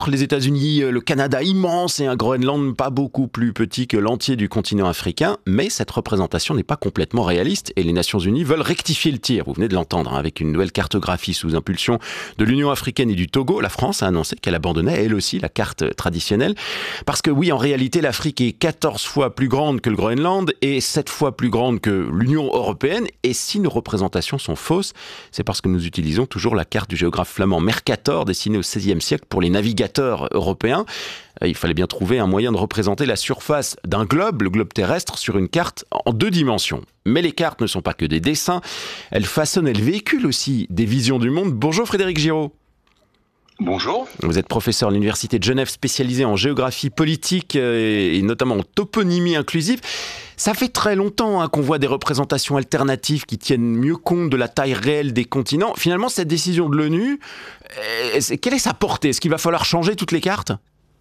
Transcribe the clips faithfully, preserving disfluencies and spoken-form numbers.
les États-Unis, le Canada immense et un Groenland pas beaucoup plus petit que l'entier du continent africain, mais cette représentation n'est pas complètement réaliste et les Nations Unies veulent rectifier le tir. Vous venez de l'entendre, hein, avec une nouvelle cartographie sous impulsion de l'Union africaine et du Togo. La France a annoncé qu'elle abandonnait elle aussi la carte traditionnelle parce que oui, en réalité, l'Afrique est quatorze fois plus grande que le Groenland et sept fois plus grande que l'Union européenne. Et si nos représentations sont fausses, c'est parce que nous utilisons toujours la carte du géographe flamand Mercator, dessinée au seizième siècle pour les navigateurs européens. Il fallait bien trouver un moyen de représenter la surface d'un globe, le globe terrestre, sur une carte en deux dimensions. Mais les cartes ne sont pas que des dessins, elles façonnent, elles véhiculent aussi des visions du monde. Bonjour Frédéric Giraud. Bonjour. Vous êtes professeur à l'Université de Genève spécialisé en géographie politique et notamment en toponymie inclusive. Ça fait très longtemps hein, qu'on voit des représentations alternatives qui tiennent mieux compte de la taille réelle des continents. Finalement, cette décision de l'ONU, quelle est sa portée ? Est-ce qu'il va falloir changer toutes les cartes ?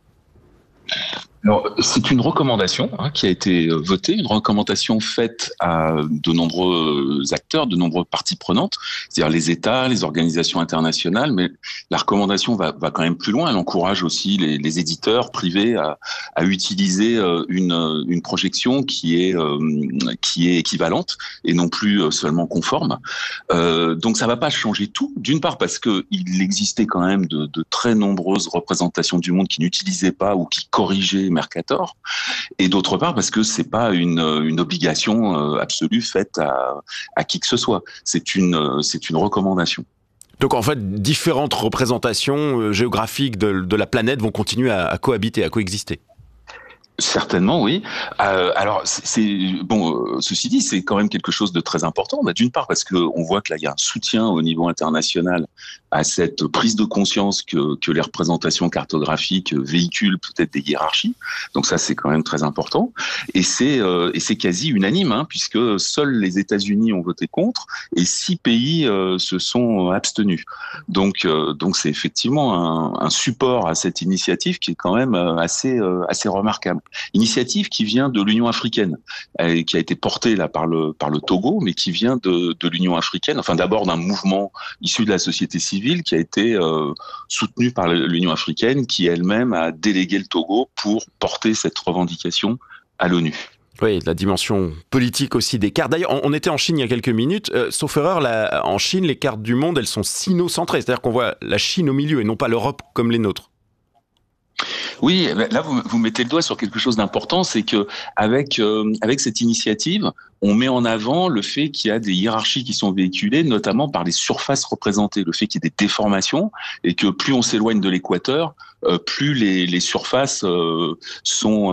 Alors, c'est une recommandation hein, qui a été votée, une recommandation faite à de nombreux acteurs, de nombreuses parties prenantes, c'est-à-dire les États, les organisations internationales, mais la recommandation va, va quand même plus loin. Elle encourage aussi les, les éditeurs privés à, à utiliser une, une projection qui est, qui est équivalente et non plus seulement conforme. Euh, donc, ça ne va pas changer tout, d'une part parce qu'il existait quand même de, de très nombreuses représentations du monde qui n'utilisaient pas ou qui corrigeaient Mercator, et d'autre part parce que c'est pas une, une obligation absolue faite à, à qui que ce soit. C'est une, c'est une recommandation. Donc en fait, différentes représentations géographiques de, de la planète vont continuer à, à cohabiter, à coexister. Certainement, oui. Euh, alors, c'est, c'est bon. Euh, ceci dit, c'est quand même quelque chose de très important. Bah, d'une part, parce que on voit que là, il y a un soutien au niveau international à cette prise de conscience que, que les représentations cartographiques véhiculent peut-être des hiérarchies. Donc ça, c'est quand même très important. Et c'est euh, et c'est quasi unanime, hein, puisque seuls les États-Unis ont voté contre et six pays euh, se sont abstenus. Donc euh, donc c'est effectivement un, un support à cette initiative qui est quand même assez euh, assez remarquable. Initiative qui vient de l'Union africaine, euh, qui a été portée là par le par le Togo, mais qui vient de de l'Union africaine. Enfin, d'abord d'un mouvement issu de la société civile qui a été euh, soutenu par l'Union africaine, qui elle-même a délégué le Togo pour porter cette revendication à l'ONU. Oui, la dimension politique aussi des cartes. D'ailleurs, on était en Chine il y a quelques minutes. Euh, sauf erreur, là, en Chine, les cartes du monde, elles sont sino-centrées. C'est-à-dire qu'on voit la Chine au milieu et non pas l'Europe comme les nôtres. Oui, là vous, vous mettez le doigt sur quelque chose d'important, c'est que avec euh, avec cette initiative, on met en avant le fait qu'il y a des hiérarchies qui sont véhiculées, notamment par les surfaces représentées, le fait qu'il y ait des déformations et que plus on s'éloigne de l'équateur, euh, plus les, les surfaces euh, sont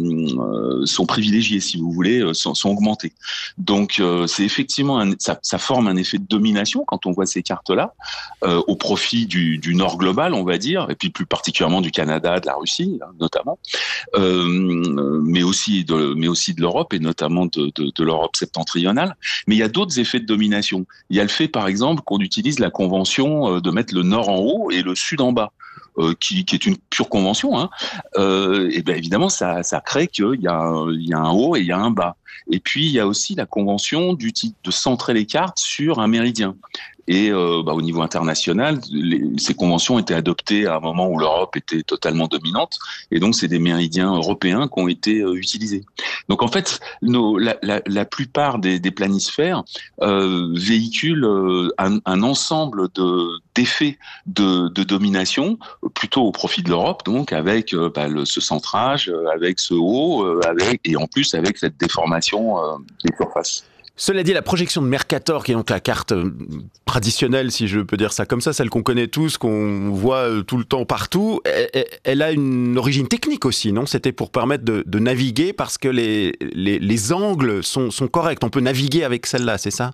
euh, sont privilégiées, si vous voulez, sont, sont augmentées. Donc euh, c'est effectivement un, ça, ça forme un effet de domination quand on voit ces cartes-là, euh, au profit du, du Nord global, on va dire, et puis plus particulièrement du Canada, de la Russie notamment, euh, mais aussi de mais aussi de l'Europe et notamment de, de, de l'Europe septentrionale. Mais il y a d'autres effets de domination. Il y a le fait, par exemple, qu'on utilise la convention de mettre le Nord en haut et le Sud en bas. Euh, qui, qui est une pure convention, hein. Euh, et bien évidemment, ça, ça crée qu'il y a, un, il y a un haut et il y a un bas. Et puis, il y a aussi la convention du type de centrer les cartes sur un méridien. Et euh, bah, au niveau international, les, ces conventions étaient adoptées à un moment où l'Europe était totalement dominante, et donc c'est des méridiens européens qui ont été euh, utilisés. Donc en fait, nos, la, la, la plupart des, des planisphères euh, véhiculent euh, un, un ensemble de d'effets de, de domination, plutôt au profit de l'Europe, donc avec euh, bah, le, ce centrage, avec ce haut, euh, avec et en plus avec cette déformation euh, des surfaces. Cela dit, la projection de Mercator, qui est donc la carte traditionnelle, si je peux dire ça comme ça, celle qu'on connaît tous, qu'on voit tout le temps partout, elle, elle a une origine technique aussi, non ? C'était pour permettre de, de naviguer parce que les, les, les angles sont, sont corrects. On peut naviguer avec celle-là, c'est ça ?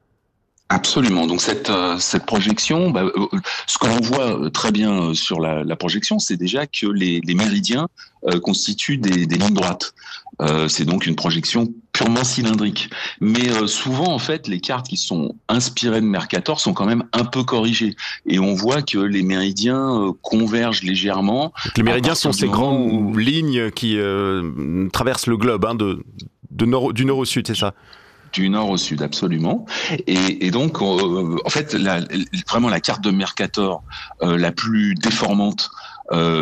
Absolument. Donc cette euh, cette projection, bah, euh, ce que l'on voit très bien sur la, la projection, c'est déjà que les, les méridiens euh, constituent des, des lignes droites. Euh, c'est donc une projection purement cylindrique. Mais euh, souvent, en fait, les cartes qui sont inspirées de Mercator sont quand même un peu corrigées. Et on voit que les méridiens euh, convergent légèrement. Donc les méridiens sont ces grandes où... lignes qui euh, traversent le globe, hein, de, de nord, du nord au sud, c'est ça ? Du nord au sud, absolument. Et, et donc, euh, en fait, la, vraiment la carte de Mercator euh, la plus déformante, euh,